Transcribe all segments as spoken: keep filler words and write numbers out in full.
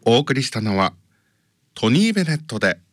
お送りしたのはトニー・ベネットで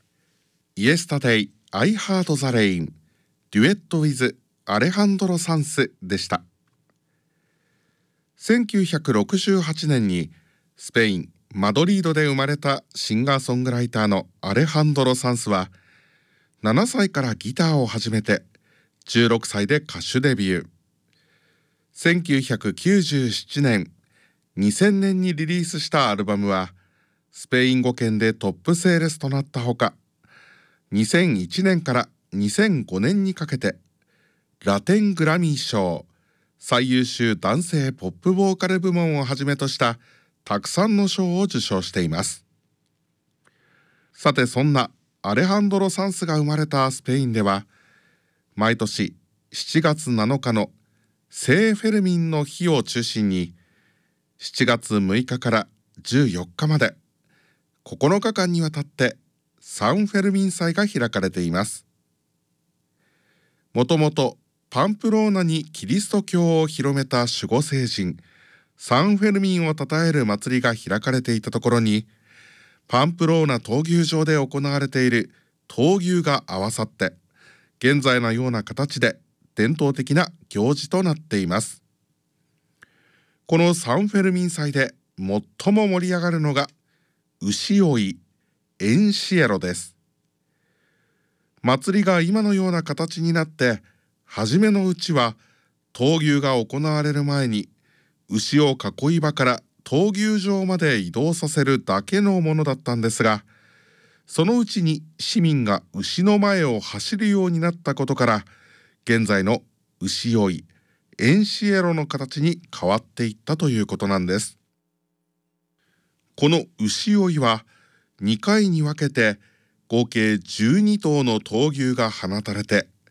Yesterday I Heard the Rain デュエット with アレハンドロ・サンスでした。せんきゅうひゃくろくじゅうはちねんにスペイン・マドリードで生まれたシンガーソングライターのアレハンドロ・サンスはななさいからギターを始めてじゅうろくさいで歌手デビュー。せんきゅうひゃくきゅうじゅうななねんにせんねんにリリースしたアルバムはスペイン語圏でトップセールスとなったほか、にせんいちねんからにせんごねんにかけてラテングラミー賞最優秀男性ポップボーカル部門をはじめとしたたくさんの賞を受賞しています。さて、そんなアレハンドロ・サンスが生まれたスペインでは毎年しちがつなのかの聖フェルミンの日を中心にしちがつむいかからじゅうよっかまでここのかかんにわたってサンフェルミン祭が開かれています。もともとパンプローナにキリスト教を広めた守護聖人サンフェルミンを称える祭りが開かれていたところに、パンプローナ闘牛場で行われている闘牛が合わさって現在のような形で伝統的な行事となっています。このサンフェルミン祭で最も盛り上がるのが牛追いエンシエロです。祭りが今のような形になって初めのうちは闘牛が行われる前に牛を囲い場から闘牛場まで移動させるだけのものだったんですが、そのうちに市民が牛の前を走るようになったことから現在の牛追いエンシエロの形に変わっていったということなんです。この牛追いはにかいに分けて合計じゅうにとうの闘牛が放たれて